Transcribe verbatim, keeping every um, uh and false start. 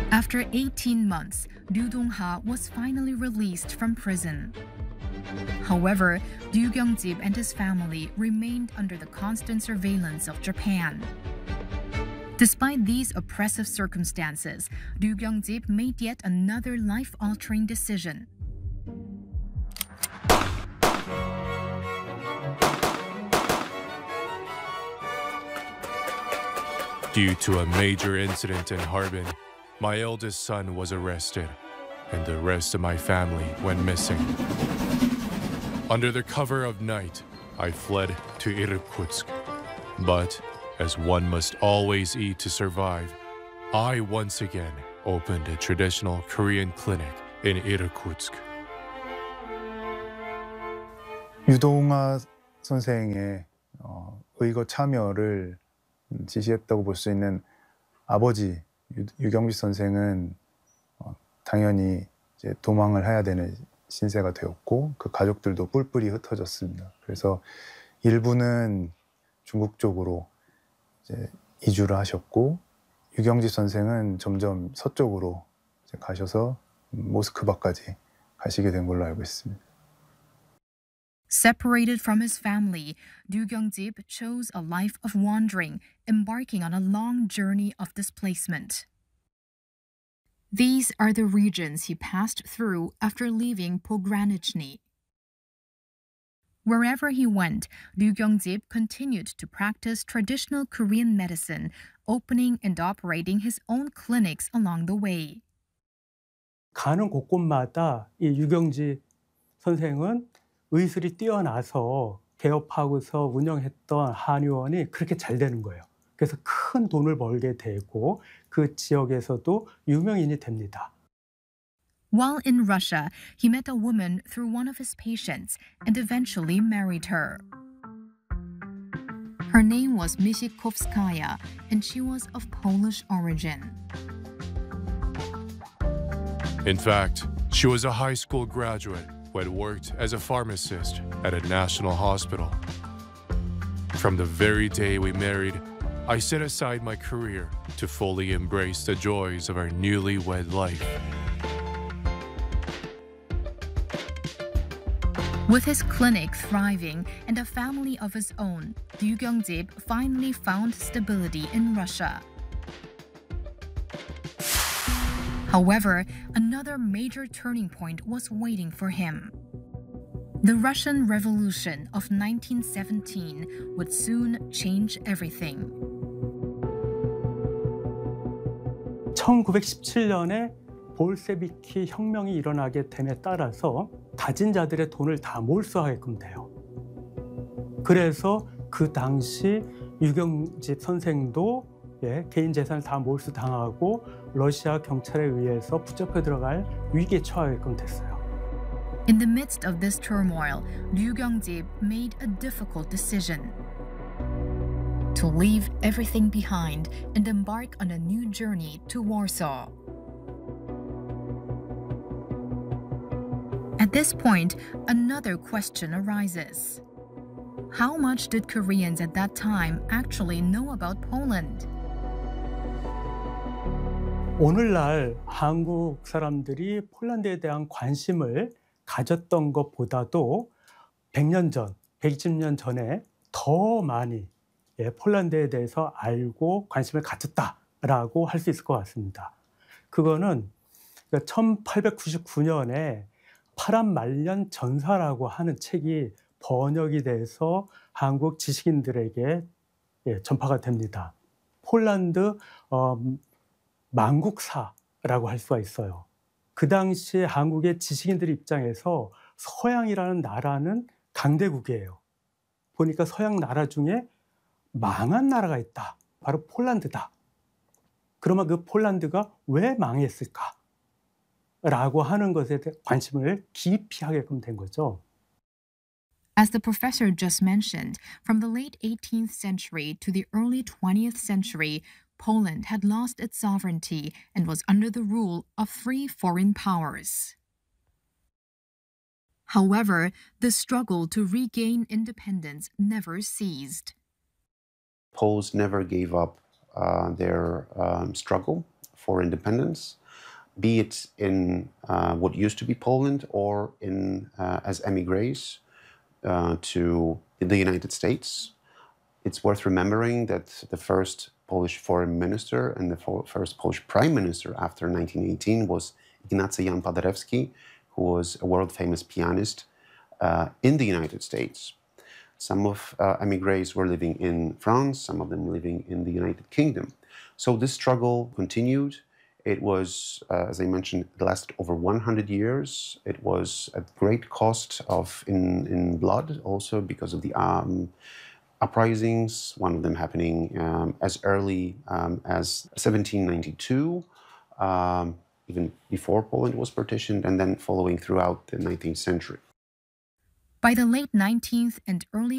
After eighteen months, Ryu Dong-ha was finally released from prison. However, Ryu Kyung-jip and his family remained under the constant surveillance of Japan. Despite these oppressive circumstances, Ryu Kyung-jip made yet another life-altering decision. Due to a major incident in Harbin, my eldest son was arrested, and the rest of my family went missing. Under the cover of night, I fled to Irkutsk. But, as one must always eat to survive, I once again opened a traditional Korean clinic in Irkutsk. 유동하 선생의 어, 의거 참여를 지시했다고 볼 수 있는 아버지 유, 유경비 선생은 어, 당연히 이제 도망을 해야 되는 신세가 되었고 그 가족들도 뿔뿔이 흩어졌습니다. 그래서 일부는 중국 쪽으로 이제 이주를 하셨고 유경집 선생은 점점 서쪽으로 이제 가셔서 모스크바까지 가시게 된 걸로 알고 있습니다. Separated from his family, Ryu Kyung-jip chose a life of wandering, embarking on a long journey of displacement. These are the regions he passed through after leaving Pogranichny. Wherever he went, Ryu Kyung-jip continued to practice traditional Korean medicine, opening and operating his own clinics along the way. 가는 곳곳마다 이 유경지 선생은 의술이 뛰어나서 개업하고서 운영했던 한의원이 그렇게 잘 되는 거예요. 그래서 큰 돈을 벌게 되고 그 지역에서도 유명인이 됩니다. While in Russia, he met a woman through one of his patients and eventually married her. Her name was Misikovskaya, and she was of Polish origin. In fact, she was a high school graduate who had worked as a pharmacist at a national hospital. From the very day we married, I set aside my career to fully embrace the joys of our newlywed life. With his clinic thriving and a family of his own, Ryu Kyung-jip finally found stability in Russia. However, another major turning point was waiting for him. The Russian Revolution of nineteen seventeen would soon change everything. 천구백십칠 년에 볼셰비키 혁명이 일어나게 됨에 따라서 가진 자들의 돈을 다 몰수하게끔 돼요. 그래서 그 당시 유경집 선생도 예, 개인 재산을 다 몰수당하고 러시아 경찰에 의해서 붙잡혀 들어갈 위기에 처하게끔 됐어요. In the midst of this turmoil, Ryu Kyung-jip made a difficult decision: to leave everything behind and embark on a new journey to Warsaw. At this point, another question arises. How much did Koreans at that time actually know about Poland? 오늘날 한국 사람들이 폴란드에 대한 관심을 가졌던 것보다도 백 년 전, 백이십 년 전에 더 많이 예, 폴란드에 대해서 알고 관심을 가졌다라고 할 수 있을 것 같습니다. 그거는 천팔백구십구 년에 파란 말년 전사라고 하는 책이 번역이 돼서 한국 지식인들에게 예, 전파가 됩니다. 폴란드 어, 망국사라고 할 수가 있어요. 그 당시에 한국의 지식인들 입장에서 서양이라는 나라는 강대국이에요. 보니까 서양 나라 중에 망한 나라가 있다. 바로 폴란드다. 그러면 그 폴란드가 왜 망했을까? 라고 하는 것에 대해 관심을 깊이 하게끔 된 거죠. As the professor just mentioned, from the late eighteenth century to the early twentieth century, Poland had lost its sovereignty and was under the rule of three foreign powers. However, the struggle to regain independence never ceased. Poles never gave up uh, their um, struggle for independence. be it in uh, what used to be Poland or in uh, as emigres uh, to the United States. It's worth remembering that the first Polish foreign minister and the fo- first Polish prime minister after nineteen eighteen was Ignacy Jan Paderewski, who was a world-famous pianist uh, in the United States. Some of uh, emigres were living in France, some of them living in the United Kingdom. So this struggle continued. It was, uh, as I mentioned, it lasted over one hundred years. It was at great cost of in, in blood, also because of the um, uprisings, one of them happening um, as early um, as seventeen ninety-two, um, even before Poland was partitioned, and then following throughout the nineteenth century. By the late nineteenth and early